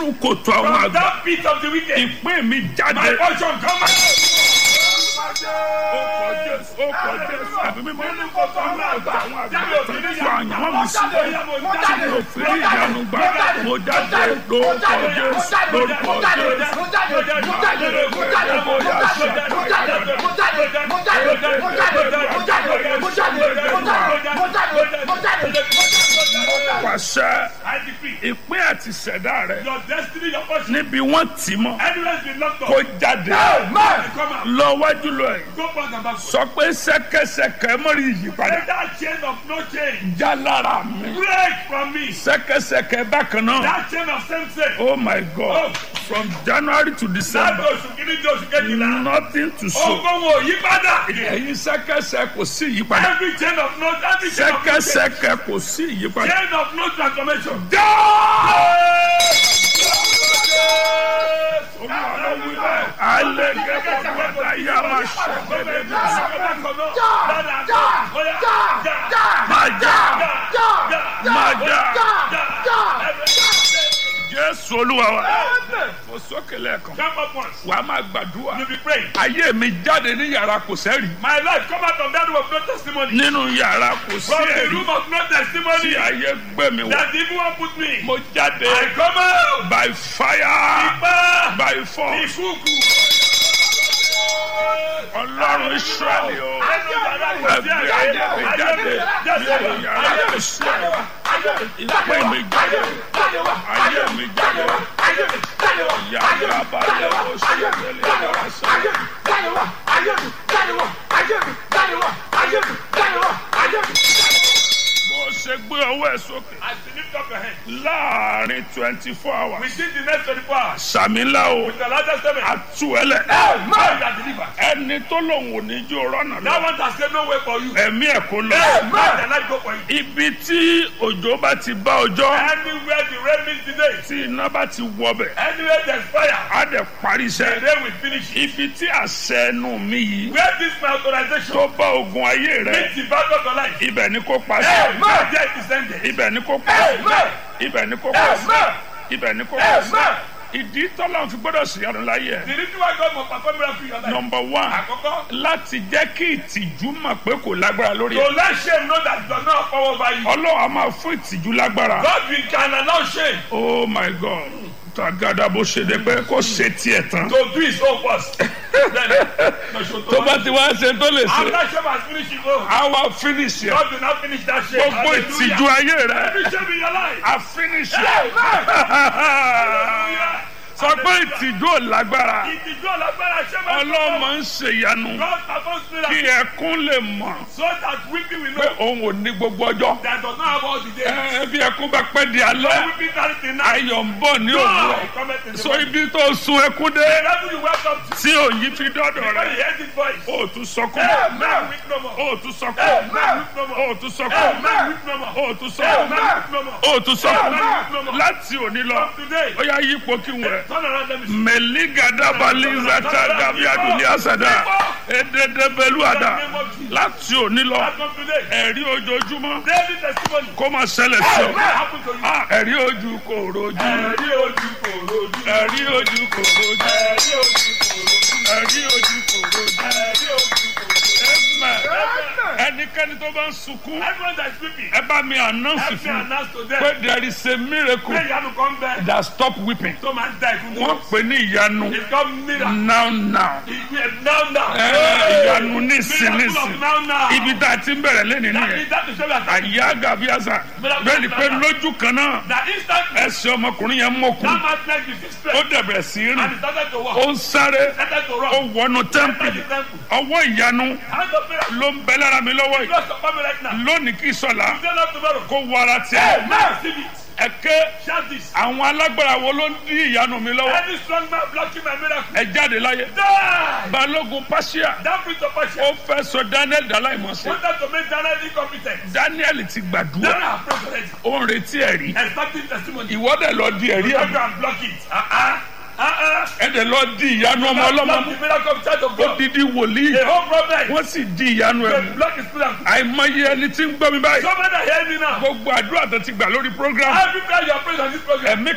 nínú kòtò àwọn From àgbà that pit of the wicked. ìpín mi My jáde. portion come out. ó kọ Jésù àbí mímọ́ nínú kòtò àwọn àgbà tó àyànwó mi sí tí mo fi rí ìyanu gbà mo jáde lórúkọ Jésù lórúkọ Jésù. Pàṣẹ I decree. ìpín àti ṣẹ̀dá rẹ̀ Your destiny, your portion. níbi wọ́n tì mọ́ Anywhere been locked up. kó jáde Come out. lọ wájú lọ ẹ̀ Go back and back. sọ pé ṣẹ̀kẹ̀ṣẹ̀kẹ̀ mọ́rí ìyípadà Let that chain of no change já lára mi break from me. ṣẹ̀kẹ̀ṣẹ̀kẹ̀ bákan náà. That chain of same sex. Oh my God, from January to Láti December, oṣù kìíní di oṣù kejìlá. nothing to show. Ogun wo yí padà. Ẹ̀yin ṣẹ̀kẹ̀ṣẹ̀ kò sí ìyípadà. Every chain of no, every chain of no change. Ṣẹ̀kẹ̀ṣẹ̀kẹ̀ kò sí ìyípadà. Chain of no transformation. Jésù Olúwa wa. Mo sókè lẹ́ẹ̀kan. Jump up once. Wàá máa gbàdúrà. You be praying. Ayé mi jáde ní yàrá kò sẹ́rì. My life come out of that room of no testimony. Nínú yàrá kò sí From the ẹ̀rí. room of no Tí testimony. ayé gbé mi wọ̀. That the evil one put me. Mo jáde I come out. by fire, Ipa. by force. Ìkúùkù. Ọlọ́run Ísírẹ́lì o. Ẹgbẹ́ ayé mi jáde nínú yàrá kò sí ẹ̀rí. Ìpín mi jáde. Ayé mi jáde. Yàrá balẹ̀ ó ṣe ìdílé yàrá sọ. Bó ṣe gbé ọwọ́ ẹ̀ sókè. As you lift up your hand. Láàárín 24 hours. Within the next 24 hours. Sàmì ńlá o. With the largest seven. Àtú ẹlẹ̀. Man that deliver. Ẹni tó lòun ò ní jó rọ́nà That lọ. one has said no way for you. Ẹ̀mí ẹ̀ kó lọ. Man the light go for you. Ibi tí òjò bá ti bá ọjọ́. Anywhere the rain meets today. Tí iná bá ti wọbẹ̀. Anywhere there's fire. Á dẹ̀ parí The iṣẹ́. rain will finish it. Ibi tí àṣẹ ẹnu mi yìí. Where this my authorization Tó bá ogun ayé rẹ̀. meets the battle of your life. Ibẹ̀ ni kó pa sí. Man there it is ended. Ibẹ̀ ni kó pa sí. Ibẹ̀ ni kó pa sí. Ibẹ̀ ni kó pa sí. Ìdí tọ́lá fi gbọ́dọ̀ ṣèyanu láyé ẹ̀. The reason why God must perform miracle in your life. Number one, Àkọ́kọ́. láti jẹ́ kí ìtìjú mọ̀ pé kò lágbára lórí To ẹ̀. let shame know that it does not power over you. Ọlọ́run á máa fún ìtìjú lágbára. God will can allow shame Oh my God. Tàgádà bó ṣe dé pé kó ṣe tiẹ̀ tán. to do his own first. Then, no, so Tó bá ti wá ṣe tó lè ṣe, after shame has finished his own. á wá finish ẹ̀. God will not finish that shame. Gbogbo ìtìjú ayé rẹ̀, Every shame in your life. á finish ẹ̀. Sọ pé ìtìjú ò lágbára. Ìtìjú ọ̀lágbára shame. Ọlọ́mọ ń ṣèyanu God performs kí miracle ẹkún lè mọ̀ so that weeping will pé know òun ò ní gbogbo ọjọ́. that does not have all the days. Bí ẹkún bá pẹ́ di No alẹ́, weeping tarries in night. ayọ̀ ń bọ̀ ní òwúrọ̀. God cometh in the So morning. ibi tó sun ẹkún dé Wherever you welcome to. tí òyìn fi dọ́dọ̀ When rẹ̀, you hear this voice. ó tún sọkún. Man weep no more. Ó tún sọkún. Man weep no more. Ó tún sọkún. Man weep no more. Ó tún sọkún. Man weep no more. Ó tún sọkún. Láti òní lọ, From today. ó yá yípo kí n wẹ̀. Turn around let me see. Mẹ̀lígàdàbàlízàtà gàbíàdùnní àsàdà. Èdèdèbẹ̀lúàdà. Láti òní lọ, As from today. ẹ̀rí ojoojúmọ́ Daily testimony. kó máa ṣẹlẹ̀ sí ọ. Happen to you. Ẹ̀rí ojú kò rojú. Ẹ̀rí ojú kò rojú. Ẹ̀rí ojú kò rojú. Ẹ̀rí ojú kò rojú. Ẹ̀rí ojú kò rojú. Ẹ̀rí ojú kò rojú. Ẹnikẹ́ni tó bá ń sunkún, Everyone that is weeping. ẹ bá mi announce Help me fún announce to pé them. there is a miracle Pray ìyanu kan bẹ́ẹ̀. that stop weeping. Tó máa ń da ìkún Wọ́n pè ní ìyanu It's called miracle. now. Now. Ìyanu nísìn Miracle nísìn. of now. Ibi tá a ti ń bẹ̀rẹ̀ lẹ́nìí That nìyẹn. means that is what Àyà gàbíàsà. Bẹ́ẹ̀ ni pé lójú kan náà, that instantly ẹsẹ̀ ọmọkùnrin yẹn mọ̀kùn. that man like the fixed Ó strength dẹ̀bẹ̀rẹ̀ sí í and rìn. he started to walk. Ó ń sáré. Started to Ó run. wọnú Enter the tẹ́ḿpìlì. temple. Ọwọ́ ìyanu Hand of miracle. ló ń bẹ lára mi lọ́wọ́ yìí. Bless your family right now. Lónìí kì í sọ̀la. Turn up tomorrow. Kó wọ ara tiẹ̀. Now receive it. Ẹ̀kẹ́ Shout this. àwọn alágbára wo ló ń dí ìyanu mi lọ́wọ́? Any strong man blocking my miracle. Ẹ jáde láyé. Die. Balógun Pàṣíà That brings of passion. ó fẹ́ sọ Daniel dàláìmọ̀sí. Wanted to make Daniel incompetent. Daniel ti Daniel gbàdúrà. has prayed already. Ó ń retí ẹ̀rí. Expecting testimony. Ìwọ́dẹ̀ lọ di ẹ̀rí You ẹ̀. can block it. Ẹ̀dẹ̀ lọ di ìyanu ọmọ ọlọ́mọ Block mú. the miracle of Church of God. Odidi wòlíì. The whole problem. Wọ́n sì di ìyanu ẹ̀ They mú. block his miracle. Àìmọye ẹni tí ń gbọ́ mi báyìí. Somebody hear me now. Gbogbo àdúrà tó ti gbà lórí program. Every prayer you are praying on this program. Ẹ̀mí